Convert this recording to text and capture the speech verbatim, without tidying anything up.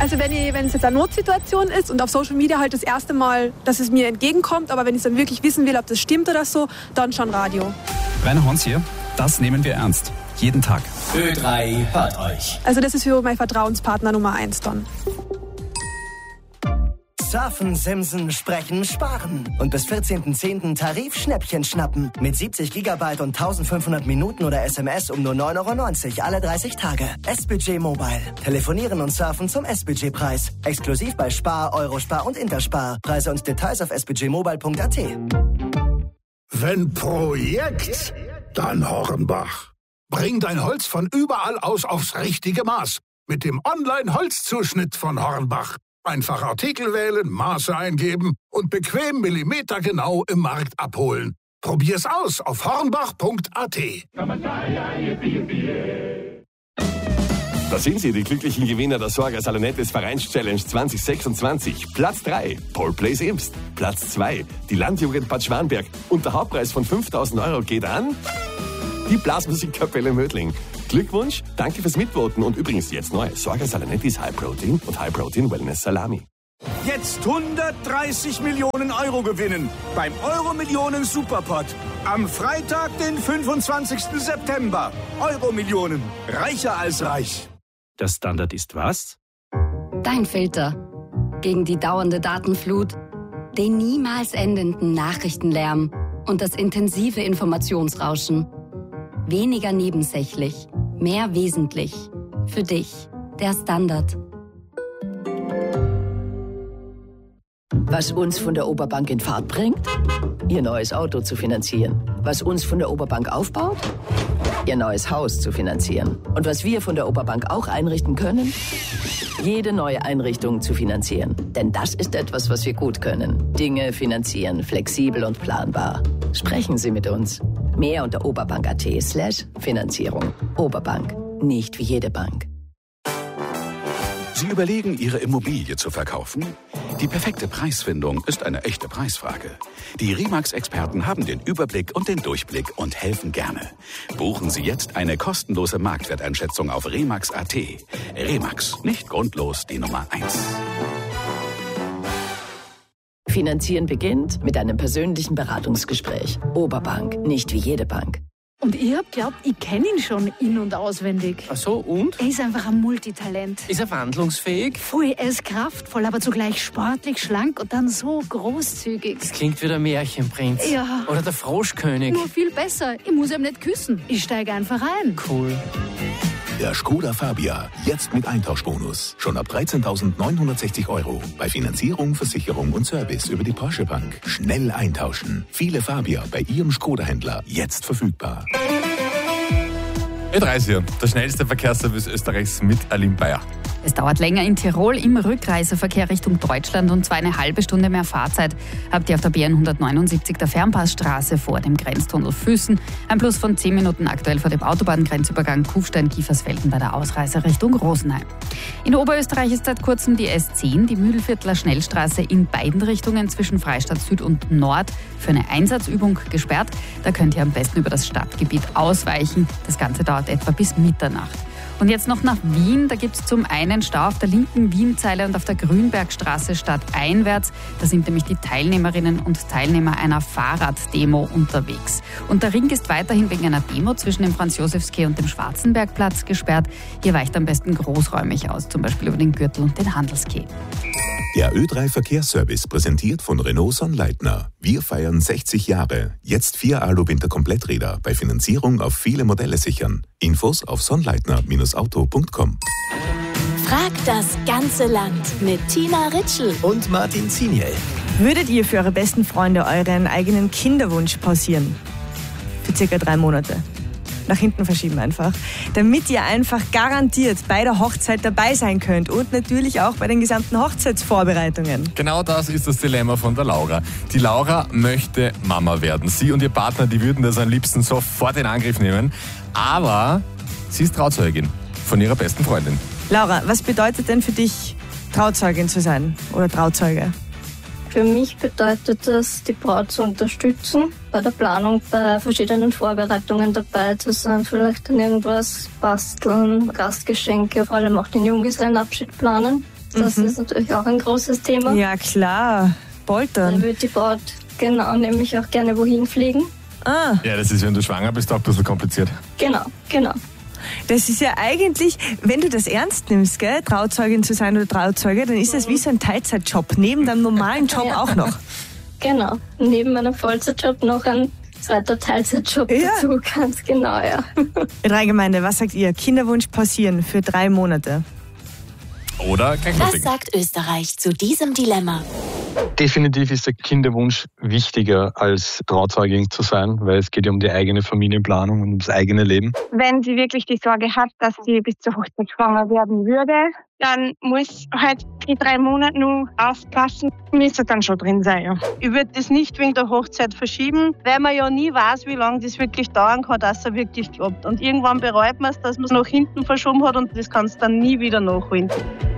Also wenn, ich, wenn es jetzt eine Notsituation ist und auf Social Media halt das erste Mal, dass es mir entgegenkommt, aber wenn ich dann wirklich wissen will, ob das stimmt oder so, dann schon Radio. Rainer Hans hier, das nehmen wir ernst. Jeden Tag. Ö drei hört euch. Also das ist für mein Vertrauenspartner Nummer eins dann. Surfen, Simsen, Sprechen, Sparen. Und bis vierzehnten zehnten Tarif-Schnäppchen schnappen. Mit siebzig Gigabyte und eintausendfünfhundert Minuten oder S M S um nur neun Euro neunzig alle dreißig Tage. S-Budget Mobile. Telefonieren und surfen zum S-Budget-Preis. Exklusiv bei Spar, Eurospar und Interspar. Preise und Details auf s budget mobile punkt a t. Wenn Projekt, dann Hornbach. Bring dein Holz von überall aus aufs richtige Maß. Mit dem Online-Holzzuschnitt von Hornbach. Einfach Artikel wählen, Maße eingeben und bequem millimetergenau im Markt abholen. Probier's aus auf hornbach punkt a t. Da sind sie, die glücklichen Gewinner der Sorga Salonettes Vereins-Challenge zwanzig sechsundzwanzig. Platz drei, Paul Place Imst. Platz zwei, die Landjugend Bad Schwanberg. Und der Hauptpreis von fünftausend Euro geht an die Blasmusikkapelle Mödling. Glückwunsch, danke fürs Mitvoten und übrigens jetzt neu. Sorga Salonettis High Protein und High Protein Wellness Salami. Jetzt hundertdreißig Millionen Euro gewinnen beim Euro-Millionen Superpot. Am Freitag, den fünfundzwanzigsten September. Euro-Millionen. Reicher als reich. Der Standard ist was? Dein Filter. Gegen die dauernde Datenflut, den niemals endenden Nachrichtenlärm und das intensive Informationsrauschen. Weniger nebensächlich, mehr wesentlich. Für dich, der Standard. Was uns von der Oberbank in Fahrt bringt? Ihr neues Auto zu finanzieren. Was uns von der Oberbank aufbaut? Ihr neues Haus zu finanzieren. Und was wir von der Oberbank auch einrichten können? Jede neue Einrichtung zu finanzieren. Denn das ist etwas, was wir gut können. Dinge finanzieren, flexibel und planbar. Sprechen Sie mit uns. Mehr unter oberbank.at slash Finanzierung. Oberbank. Nicht wie jede Bank. Sie überlegen, Ihre Immobilie zu verkaufen? Die perfekte Preisfindung ist eine echte Preisfrage. Die Remax-Experten haben den Überblick und den Durchblick und helfen gerne. Buchen Sie jetzt eine kostenlose Marktwerteinschätzung auf remax punkt a t. Remax, nicht grundlos die Nummer eins. Finanzieren beginnt mit einem persönlichen Beratungsgespräch. Oberbank, nicht wie jede Bank. Und ich hab glaubt, ich kenne ihn schon in- und auswendig. Ach so, und? Er ist einfach ein Multitalent. Ist er wandlungsfähig? Voll, er ist kraftvoll, aber zugleich sportlich, schlank und dann so großzügig. Das klingt wie der Märchenprinz. Ja. Oder der Froschkönig. Nur viel besser. Ich muss ihm nicht küssen. Ich steige einfach ein. Cool. Der Skoda Fabia, jetzt mit Eintauschbonus. Schon ab dreizehntausendneunhundertsechzig Euro. Bei Finanzierung, Versicherung und Service über die Porsche Bank. Schnell eintauschen. Viele Fabia bei Ihrem Skoda-Händler. Jetzt verfügbar. Ö drei ist hier, der schnellste Verkehrsservice Österreichs mit Aline Bayer. Es dauert länger in Tirol im Rückreiseverkehr Richtung Deutschland und zwar eine halbe Stunde mehr Fahrzeit habt ihr auf der B N hundertneunundsiebzig der Fernpassstraße vor dem Grenztunnel Füssen. Ein Plus von zehn Minuten aktuell vor dem Autobahngrenzübergang Kufstein-Kiefersfelden bei der Ausreise Richtung Rosenheim. In Oberösterreich ist seit kurzem die S zehn, die Mühlviertler Schnellstraße in beiden Richtungen zwischen Freistadt Süd und Nord für eine Einsatzübung gesperrt. Da könnt ihr am besten über das Stadtgebiet ausweichen. Das Ganze dauert etwa bis Mitternacht. Und jetzt noch nach Wien. Da gibt es zum einen Stau auf der linken Wienzeile und auf der Grünbergstraße stadteinwärts. Da sind nämlich die Teilnehmerinnen und Teilnehmer einer Fahrraddemo unterwegs. Und der Ring ist weiterhin wegen einer Demo zwischen dem Franz-Josefs-Quai und dem Schwarzenbergplatz gesperrt. Hier weicht am besten großräumig aus, zum Beispiel über den Gürtel und den Handelsquai. Der Ö drei Verkehrsservice präsentiert von Renault Sonnleitner. Wir feiern sechzig Jahre. Jetzt vier Alu-Winter-Kompletträder bei Finanzierung auf viele Modelle sichern. Infos auf sonnleitner Bindestrich auto Punkt com. Frag das ganze Land mit Tina Ritschl und Martin Ziniel. Würdet ihr für eure besten Freunde euren eigenen Kinderwunsch pausieren? Für circa drei Monate. Nach hinten verschieben einfach, damit ihr einfach garantiert bei der Hochzeit dabei sein könnt und natürlich auch bei den gesamten Hochzeitsvorbereitungen. Genau das ist das Dilemma von der Laura. Die Laura möchte Mama werden. Sie und ihr Partner, die würden das am liebsten sofort in Angriff nehmen, aber sie ist Trauzeugin von ihrer besten Freundin. Laura, was bedeutet denn für dich, Trauzeugin zu sein oder Trauzeuge? Für mich bedeutet das, die Braut zu unterstützen, bei der Planung, bei verschiedenen Vorbereitungen dabei zu sein, vielleicht dann irgendwas basteln, Gastgeschenke, vor allem auch den Junggesellenabschied planen. Das Mhm. ist natürlich auch ein großes Thema. Ja, klar. Poltern. Da wird die Braut genau nämlich auch gerne wohin fliegen. Ah. Ja, das ist, wenn du schwanger bist, auch ein bisschen kompliziert. Genau, genau. Das ist ja eigentlich, wenn du das ernst nimmst, gell, Trauzeugin zu sein oder Trauzeuge, dann ist das wie so ein Teilzeitjob, neben deinem normalen Job Ja. auch noch. Genau. Neben meinem Vollzeitjob noch ein zweiter Teilzeitjob Ja. dazu, ganz genau, ja. Rheingemeinde, was sagt ihr? Kinderwunsch pausieren für drei Monate. Oder kein Was sagt Österreich zu diesem Dilemma? Definitiv ist der Kinderwunsch wichtiger als Trauzeugin zu sein, weil es geht ja um die eigene Familienplanung und ums eigene Leben. Wenn sie wirklich die Sorge hat, dass sie bis zur Hochzeit schwanger werden würde, dann muss halt die drei Monate nur aufpassen, müsste dann schon drin sein. Ja. Ich würde das nicht wegen der Hochzeit verschieben, weil man ja nie weiß, wie lange das wirklich dauern kann, dass er wirklich klappt. Und irgendwann bereut man es, dass man es nach hinten verschoben hat und das kannst du dann nie wieder nachholen.